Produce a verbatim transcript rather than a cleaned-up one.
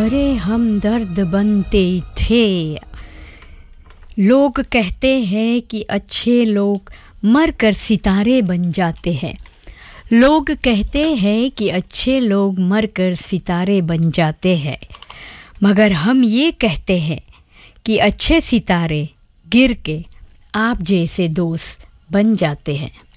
बड़े हमदर्द बनते थे। लोग कहते हैं कि अच्छे लोग मरकर सितारे बन जाते हैं। लोग कहते हैं कि अच्छे लोग मरकर सितारे बन जाते हैं, मगर हम ये कहते हैं कि अच्छे सितारे गिर के आप जैसे दोस्त बन जाते हैं।